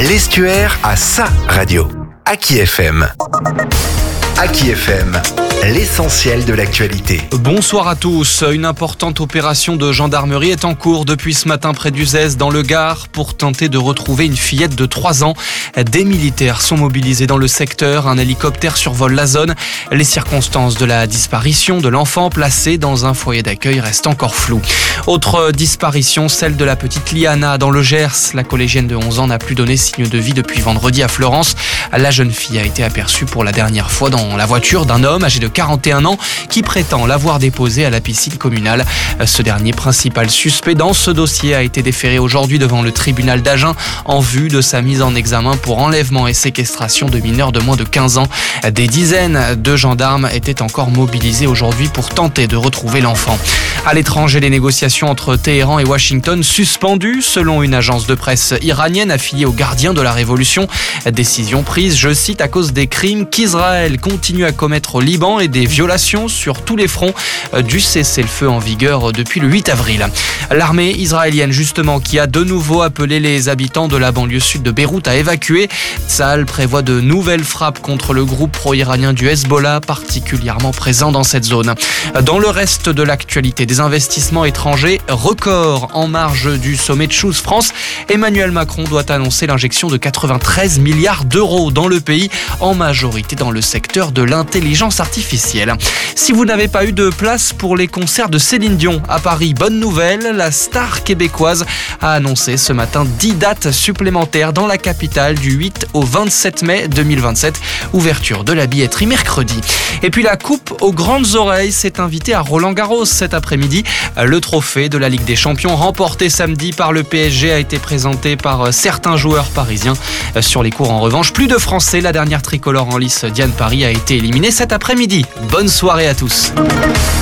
L'Estuaire a sa radio. Aki FM. Aki FM, l'essentiel de l'actualité. Bonsoir à tous. Une importante opération de gendarmerie est en cours depuis ce matin près d'Uzès dans le Gard pour tenter de retrouver une fillette de 3 ans. Des militaires sont mobilisés dans le secteur. Un hélicoptère survole la zone. Les circonstances de la disparition de l'enfant placé dans un foyer d'accueil restent encore floues. Autre disparition, celle de la petite Liana dans le Gers. La collégienne de 11 ans n'a plus donné signe de vie depuis vendredi à Florence. La jeune fille a été aperçue pour la dernière fois dans la voiture d'un homme âgé de 41 ans qui prétend l'avoir déposée à la piscine communale. Ce dernier, principal suspect dans ce dossier, a été déféré aujourd'hui devant le tribunal d'Agen en vue de sa mise en examen pour enlèvement et séquestration de mineurs de moins de 15 ans. Des dizaines de gendarmes étaient encore mobilisés aujourd'hui pour tenter de retrouver l'enfant. À l'étranger, les négociations entre Téhéran et Washington suspendues selon une agence de presse iranienne affiliée aux gardiens de la révolution. Décision prise, je cite, à cause des crimes qu'Israël continue à commettre au Liban et des violations sur tous les fronts du cessez-le-feu en vigueur depuis le 8 avril. L'armée israélienne, justement, qui a de nouveau appelé les habitants de la banlieue sud de Beyrouth à évacuer. Tsahal prévoit de nouvelles frappes contre le groupe pro-iranien du Hezbollah, particulièrement présent dans cette zone. Dans le reste de l'actualité, des investissements étrangers records en marge du sommet de Choose France. Emmanuel Macron doit annoncer l'injection de 93 milliards d'euros dans le pays, en majorité dans le secteur de l'intelligence artificielle. Si vous n'avez pas eu de place pour les concerts de Céline Dion à Paris, bonne nouvelle, la star québécoise a annoncé ce matin 10 dates supplémentaires dans la capitale du 8 au 27 mai 2027. Ouverture de la billetterie mercredi. Et puis la coupe aux grandes oreilles s'est invitée à Roland-Garros cet après-midi. Le trophée de la Ligue des Champions remporté samedi par le PSG a été présenté par certains joueurs parisiens. Sur les cours en revanche, plus de Français. La dernière tricolore en lice, Diane Paris, a été éliminée cet après-midi. Bonne soirée à tous.